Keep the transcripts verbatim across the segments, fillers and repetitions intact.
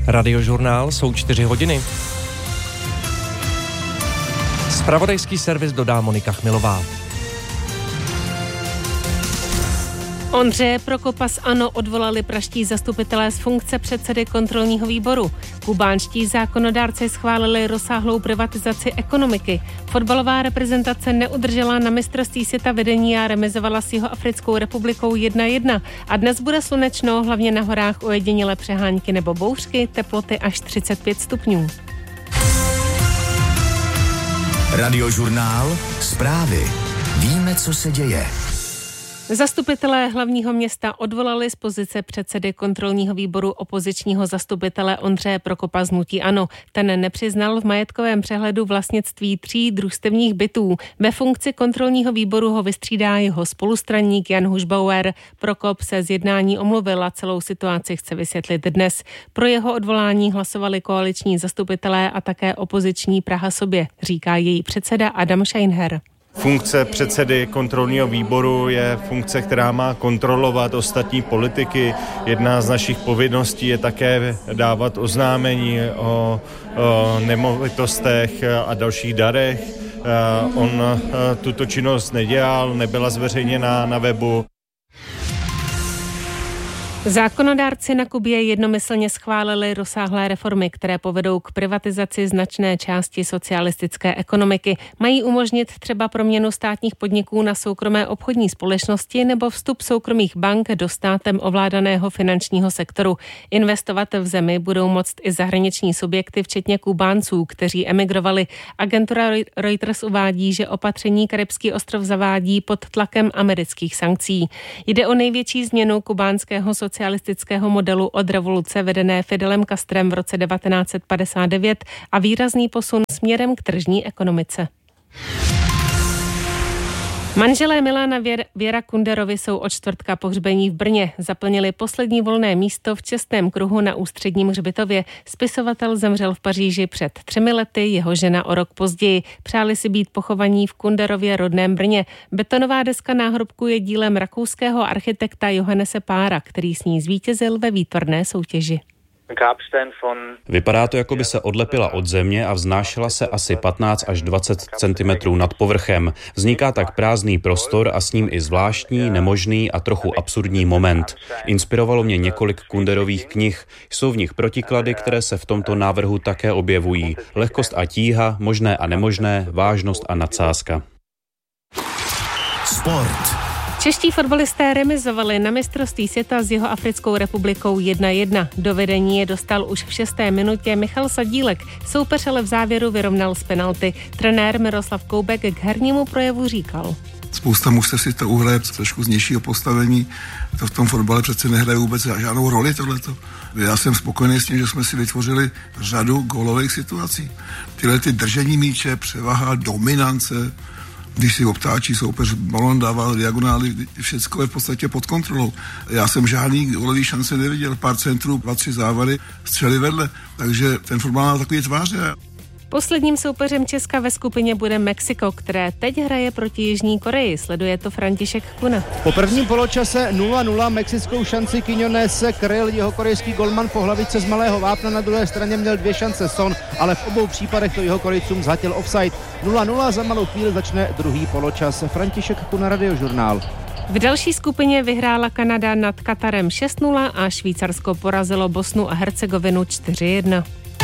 Radiožurnál, jsou čtyři hodiny. Zpravodajský servis dodá Monika Chmilová. Ondřeje Prokopa z ANO odvolali pražští zastupitelé z funkce předsedy kontrolního výboru. Kubánští zákonodárci schválili rozsáhlou privatizaci ekonomiky. Fotbalová reprezentace neudržela na mistrovství světa vedení a remizovala s Jihoafrickou republikou jedna jedna. A dnes bude slunečno, hlavně na horách ojedinělé přehánky nebo bouřky, teploty až třicet pět stupňů. Radiožurnál, zprávy. Víme, co se děje. Zastupitelé hlavního města odvolali z pozice předsedy kontrolního výboru opozičního zastupitele Ondřeje Prokopa z hnutí ANO. Ten nepřiznal v majetkovém přehledu vlastnictví tří družstevních bytů. Ve funkci kontrolního výboru ho vystřídá jeho spolustraník Jan Hušbauer. Prokop se z jednání omluvil a celou situaci chce vysvětlit dnes. Pro jeho odvolání hlasovali koaliční zastupitelé a také opoziční Praha sobě, říká její předseda Adam Scheinher. Funkce předsedy kontrolního výboru je funkce, která má kontrolovat ostatní politiky. Jedna z našich povinností je také dávat oznámení o, o nemovitostech a dalších darech. On tuto činnost nedělal, nebyla zveřejněna na webu. Zákonodárci na Kubě jednomyslně schválili rozsáhlé reformy, které povedou k privatizaci značné části socialistické ekonomiky. Mají umožnit třeba proměnu státních podniků na soukromé obchodní společnosti nebo vstup soukromých bank do státem ovládaného finančního sektoru. Investovat v zemi budou moct i zahraniční subjekty, včetně Kubánců, kteří emigrovali. Agentura Reuters uvádí, že opatření Karibský ostrov zavádí pod tlakem amerických sankcí. Jde o největší změnu kubánského socialistického socialistického modelu od revoluce vedené Fidelem Castrem v roce devatenáct set padesát devět a výrazný posun směrem k tržní ekonomice. Manželé Milana Věr, Věra Kunderovi jsou od čtvrtka pohřbení v Brně. Zaplnili poslední volné místo v čestném kruhu na Ústředním hřbitově. Spisovatel zemřel v Paříži před třemi lety, jeho žena o rok později. Přáli si být pochovaní v Kunderově rodném Brně. Betonová deska náhrobku je dílem rakouského architekta Johannese Pára, který s ní zvítězil ve výtvarné soutěži. Vypadá to, jako by se odlepila od země a vznášela se asi patnáct až dvacet centimetrů nad povrchem. Vzniká tak prázdný prostor a s ním i zvláštní, nemožný a trochu absurdní moment. Inspirovalo mě několik Kunderových knih. Jsou v nich protiklady, které se v tomto návrhu také objevují. Lehkost a tíha, možné a nemožné, vážnost a nadsázka. Sport. Čeští fotbalisté remizovali na mistrovství světa s Jihoafrickou republikou jedna jedna. Do vedení je dostal už v šesté minutě Michal Sadílek. Soupeř ale v závěru vyrovnal z penalty. Trenér Miroslav Koubek k hernímu projevu říkal: Spousta mužstev si to uhraje trošku z nižšího postavení. To v tom fotbale přece nehraje vůbec žádnou roli tohleto. Já jsem spokojený s tím, že jsme si vytvořili řadu gólových situací. Tyhle ty držení míče, převaha, dominance, když si obtáčí soupeř, balon dával diagonály, všecko je v podstatě pod kontrolou. Já jsem žádný gólový šance neviděl, pár centrů, dva, tři závary, střely vedle, takže ten fotbal má takový tváře. Posledním soupeřem Česka ve skupině bude Mexiko, které teď hraje proti Jižní Koreji. Sleduje to František Kuna. Po prvním poločase nula nula mexickou šanci Quiñones kryl jihokorejský golman po hlavice z malého vápna, na druhé straně měl dvě šance Son, ale v obou případech to jihokorejcům zhatil offside. nula nula, za malou chvíli začne druhý poločas. František Kuna, Radiožurnál. V další skupině vyhrála Kanada nad Katarem šest nula a Švýcarsko porazilo Bosnu a Hercegovinu čtyři jedna.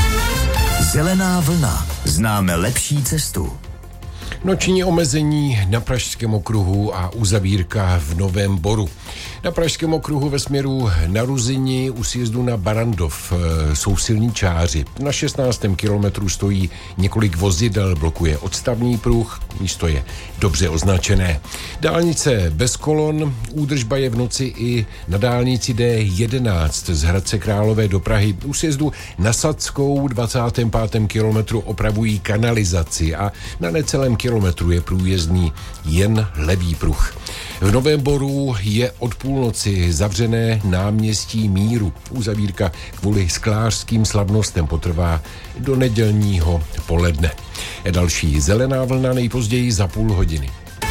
Zelená vlna. Známe lepší cestu. Noční omezení na Pražském okruhu a uzavírka v Novém Boru. Na Pražském okruhu ve směru na Ruzini u sjezdu na Barandov jsou silní čáři. Na šestnáctém kilometru stojí několik vozidel, blokuje odstavný pruh, místo je dobře označené. Dálnice bez kolon, údržba je v noci i na dálnici D jedenáct z Hradce Králové do Prahy. U sjezdu na Sadskou dvacátém pátém kilometru opravují kanalizaci a na necelém kilometru je průjezdný jen levý pruh. V Novém Boru je od půlnoci zavřené náměstí Míru. Uzavírka kvůli sklářským slavnostem potrvá do nedělního poledne. Další zelená vlna nejpozději za půl hodiny.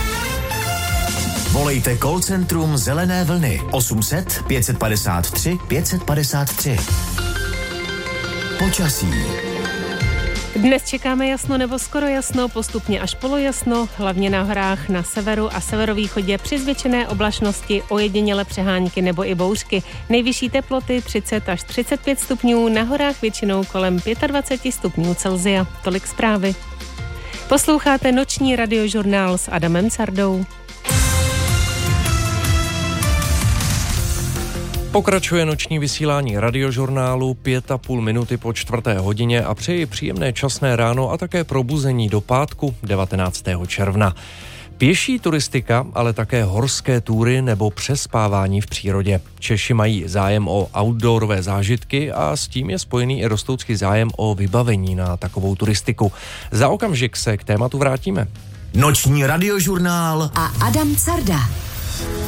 Volejte call centrum Zelené vlny osm set pět set padesát tři pět set padesát tři. Počasí. Dnes čekáme jasno nebo skoro jasno, postupně až polojasno, hlavně na horách na severu a severovýchodě při zvětšené oblačnosti, ojediněle přehánky nebo i bouřky. Nejvyšší teploty třicet až třicet pět stupňů, na horách většinou kolem dvacet pět stupňů Celsia. Tolik zprávy. Posloucháte noční radiožurnál s Adamem Cardou. Pokračuje noční vysílání radiožurnálu pět a půl minuty po čtvrté hodině a přeji příjemné časné ráno a také probuzení do pátku devatenáctého června. Pěší turistika, ale také horské túry nebo přespávání v přírodě. Češi mají zájem o outdoorové zážitky a s tím je spojený i rostoucí zájem o vybavení na takovou turistiku. Za okamžik se k tématu vrátíme. Noční radiožurnál a Adam Carda.